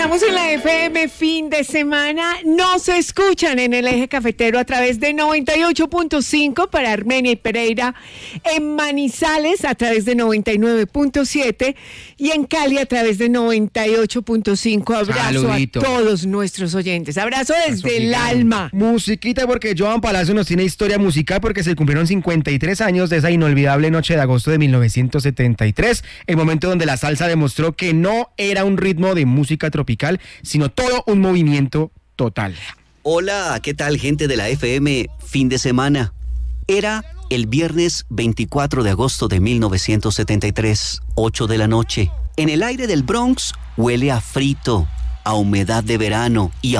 Estamos en la FM fin de semana. Nos escuchan en el eje cafetero a través de 98.5 para Armenia y Pereira, en Manizales a través de 99.7 y en Cali a través de 98.5. Abrazo Saludito a todos nuestros oyentes. Abrazo desde el alma. Musiquita, porque Joan Palacio nos tiene historia musical porque se cumplieron 53 años de esa inolvidable noche de agosto de 1973, el momento donde la salsa demostró que no era un ritmo de música tropical, sino todo un movimiento total. Hola, ¿qué tal, gente de la FM fin de semana? Era el viernes 24 de agosto de 1973, 8 de la noche. En el aire del Bronx huele a frito, a humedad de verano y a